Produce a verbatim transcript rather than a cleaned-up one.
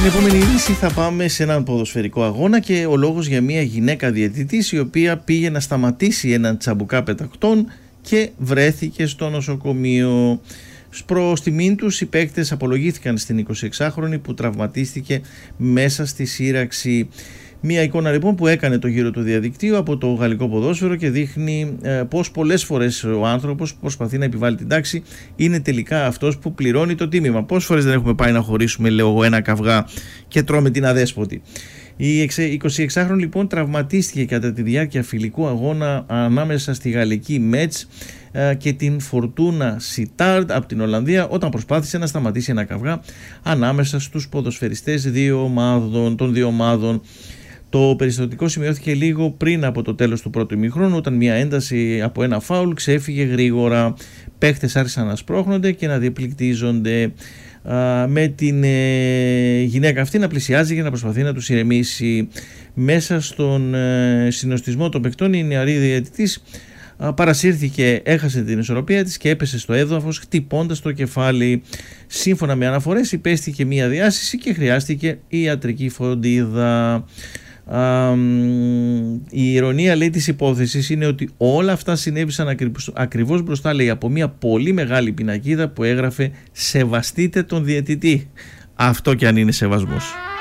Στην επόμενη είδηση θα πάμε σε έναν ποδοσφαιρικό αγώνα και ο λόγος για μια γυναίκα διαιτητής η οποία πήγε να σταματήσει έναν τσαμπουκά πετακτών και βρέθηκε στο νοσοκομείο. Προς τιμήν τους οι παίκτες απολογήθηκαν στην εικοσιεξάχρονη που τραυματίστηκε μέσα στη σύραξη. Μια εικόνα λοιπόν που έκανε το γύρο του διαδικτύου από το γαλλικό ποδόσφαιρο και δείχνει ε, πως πολλές φορές ο άνθρωπος που προσπαθεί να επιβάλλει την τάξη είναι τελικά αυτός που πληρώνει το τίμημα. Πόσες φορές δεν έχουμε πάει να χωρίσουμε, λέω εγώ, ένα καυγά και τρώμε την αδέσποτη. Η εικοσιεξάχρονη λοιπόν τραυματίστηκε κατά τη διάρκεια φιλικού αγώνα ανάμεσα στη γαλλική Μέτς και την Φορτούνα Σιτάρντ από την Ολλανδία όταν προσπάθησε να σταματήσει ένα καυγά ανάμεσα στους ποδοσφαιριστές δύο ομάδων, των δύο ομάδων. Το περιστατικό σημειώθηκε λίγο πριν από το τέλος του πρώτου ημιχρόνου, όταν μια ένταση από ένα φάουλ ξέφυγε γρήγορα. Παίχτες άρχισαν να σπρώχνονται και να διεπληκτίζονται, α, με την ε, γυναίκα αυτή να πλησιάζει για να προσπαθεί να τους ηρεμήσει. Μέσα στον ε, συνοστισμό των παιχτών η νεαρή διαιτητής α, παρασύρθηκε, έχασε την ισορροπία της και έπεσε στο έδαφος χτυπώντας το κεφάλι. Σύμφωνα με αναφορές υπέστηκε μια διάσηση και χρειάστηκε ιατρική φροντίδα. Uh, η ηρωνία, λέει, της υπόθεσης είναι ότι όλα αυτά συνέβησαν ακριβώς μπροστά, λέει, από μια πολύ μεγάλη πινακίδα που έγραφε «Σεβαστείτε τον διαιτητή». Αυτό κι αν είναι σεβασμός.